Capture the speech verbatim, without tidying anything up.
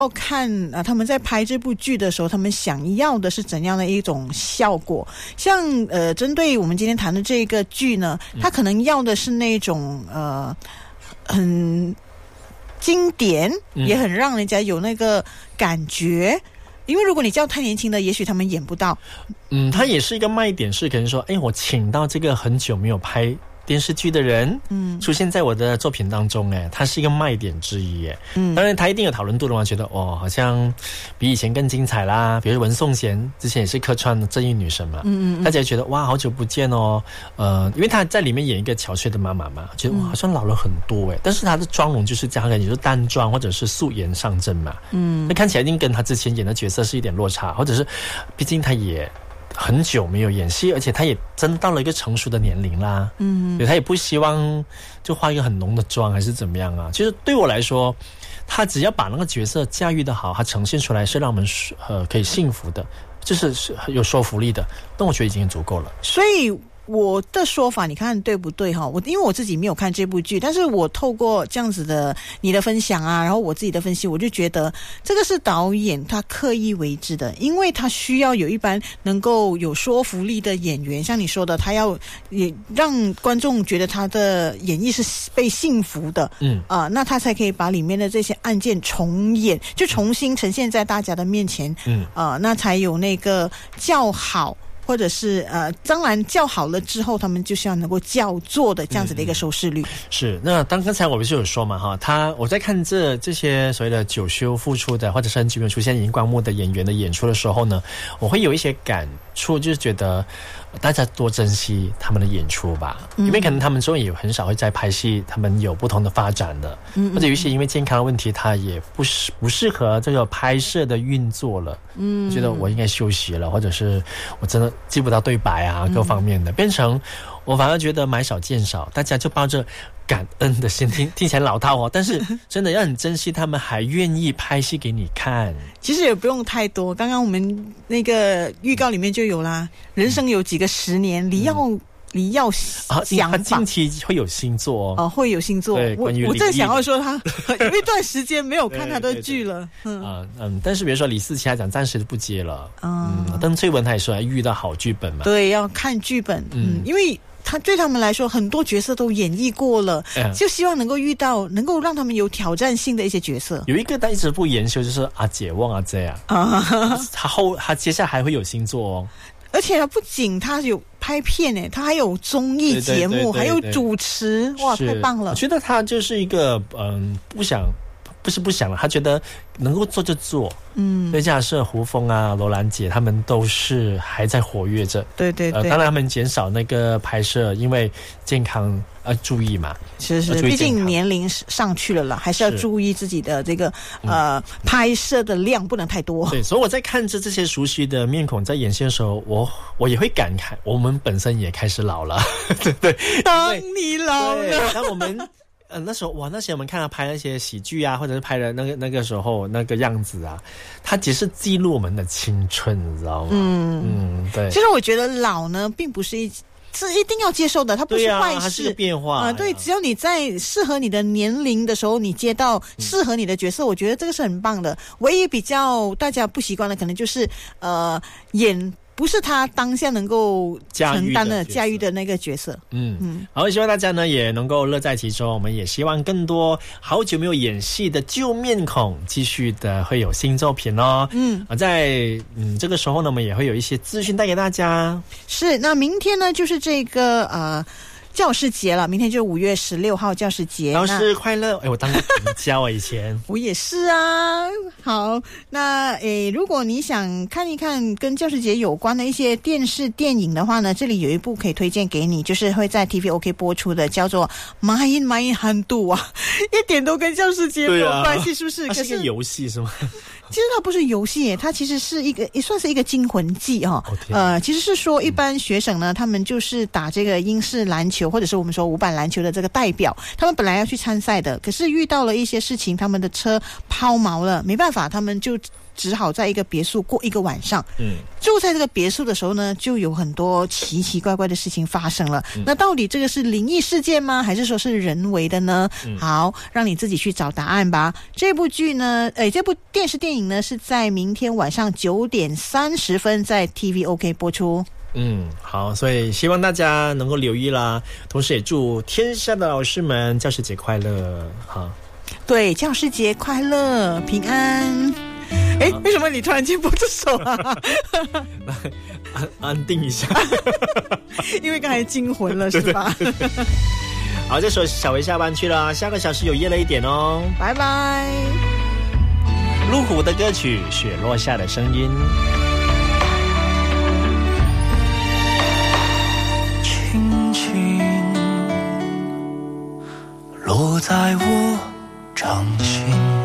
要看啊，他们在拍这部剧的时候，他们想要的是怎样的一种效果。像呃，针对我们今天谈的这个剧呢，他可能要的是那种呃很经典，也很让人家有那个感觉。因为如果你叫太年轻的，也许他们演不到。 嗯，它也是一个卖点，是可能说，哎，我请到这个很久没有拍电视剧的人，嗯，出现在我的作品当中，哎，它是一个卖点之一，哎，嗯，当然它一定有讨论度的嘛，觉得哦，好像比以前更精彩啦。比如文颂贤之前也是客串正义女神嘛，嗯嗯，大家觉得哇，好久不见哦，呃，因为她在里面演一个憔悴的妈妈嘛，觉得哇，好像老了很多哎，但是她的妆容就是这样的，也就是淡妆或者是素颜上阵嘛，嗯，那看起来一定跟她之前演的角色是一点落差，或者是毕竟她也很久没有演戏，而且他也真到了一个成熟的年龄啦，嗯，所以他也不希望就化一个很浓的妆还是怎么样啊。其实对我来说，他只要把那个角色驾驭得好，他呈现出来是让我们呃可以幸福的，就是有说服力的，那我觉得已经足够了。 所以我的说法你看对不对哈？我因为我自己没有看这部剧，但是我透过这样子的你的分享啊，然后我自己的分析，我就觉得这个是导演他刻意为之的，因为他需要有一般能够有说服力的演员，像你说的，他要也让观众觉得他的演绎是被幸福的，嗯啊、呃，那他才可以把里面的这些案件重演，就重新呈现在大家的面前，嗯啊、呃，那才有那个较好。或者是呃，当然叫好了之后，他们就是要能够叫座的这样子的一个收视率。嗯、 是，那当刚才我不是有说嘛哈，他我在看这这些所谓的久休复出的，或者是很久没有出现荧光幕的演员的演出的时候呢，我会有一些感触，就是觉得大家多珍惜他们的演出吧，嗯、因为可能他们之后也很少会再拍戏，他们有不同的发展的，嗯、或者有一些因为健康的问题，他也不适不适合这个拍摄的运作了。嗯，我觉得我应该休息了，或者是我真的记不到对白啊，各方面的，变成我反而觉得买少见少，大家就抱着感恩的心，听听起来老套哦，但是真的要很珍惜他们还愿意拍戏给你看。 其实也不用太多，刚刚我们那个预告里面就有啦，人生有几个十年，你要、嗯你要想法，他近期会有新作哦， 哦会有新作。 对， 我我正想要说他有一段时间没有看他的剧了， 嗯啊嗯，但是比如说李四七来讲，暂时不接了，嗯，邓萃雯他也说还遇到好剧本嘛， 对，要看剧本，嗯，因为他对他们来说很多角色都演绎过了，嗯、就希望能够遇到能够让他们有挑战性的一些角色。 有一个他一直不研究，就是阿姐旺阿姐啊，啊，他后他接下来还会有新作哦。 而且不仅他有拍片诶，他还有综艺节目，对对对对对，还有主持，哇，太棒了！ 我觉得他就是一个嗯，不想不是不想了，他觉得能够做就做。嗯，对，假设胡枫啊、罗兰姐他们都是还在活跃着。 对对对， 呃，当然他们减少那个拍摄，因为健康呃注意嘛。 是是，毕竟年龄上去了啦，还是要注意自己的这个呃、嗯、拍摄的量不能太多。 对，所以我在看着这些熟悉的面孔在演戏的时候，我我也会感慨，我们本身也开始老了。对对， 当你老了， 当我们。呃，那时候哇，那些我们看他拍那些喜剧啊，或者是拍的那个那个时候那个样子啊，他只是记录我们的青春，你知道吗？嗯嗯，对。 其实我觉得老呢，并不是一是一定要接受的，它不是坏事， 它是个变化啊、呃。对，只要你在适合你的年龄的时候，你接到适合你的角色，嗯、我觉得这个是很棒的。唯一比较大家不习惯的，可能就是呃演。不是他当下能够承担的驾驭的那个角色。嗯嗯，好，希望大家呢也能够乐在其中。我们也希望更多好久没有演戏的旧面孔继续的会有新作品哦。嗯，啊，在嗯这个时候呢，我们也会有一些资讯带给大家。 是，那明天呢就是这个呃。教师节了，明天就五月十六号教师节。 教师快乐！哎，我当过教啊，以前我也是啊。好，那诶，如果你想看一看跟教师节有关的一些电视电影的话呢，这里有一部可以推荐给你，就是会在 T V O K 播出的，叫做《Main Main Hantu》啊，一点都跟教师节没有关系，啊、是不是？ 它是一个游戏是吗？ 其实它不是游戏，它其实是一个也算是一个惊魂记哈、哦。呃，其实是说一般学生呢，他们就是打这个英式篮球。 球或者是我们说五板篮球的这个代表，他们本来要去参赛的，可是遇到了一些事情，他们的车抛锚了，没办法，他们就只好在一个别墅过一个晚上。嗯，住在这个别墅的时候呢，就有很多奇奇怪怪的事情发生了。嗯、那到底这个是灵异事件吗？还是说是人为的呢？嗯、好，让你自己去找答案吧。这部剧呢，诶，这部电视电影呢是在明天晚上九点三十分在 T V O K 播出。 嗯，好，所以希望大家能够留意啦，同时也祝天下的老师们教师节快乐。好， 对，教师节快乐，平安。哎，为什么你突然间播这首啊？ 安安定一下， 因为刚才惊魂了，是吧？ 对对对对好，这首小维下班去了，下个小时有夜了一点哦， 拜拜。 路虎的歌曲《雪落下的声音》， 轻轻落在我掌心。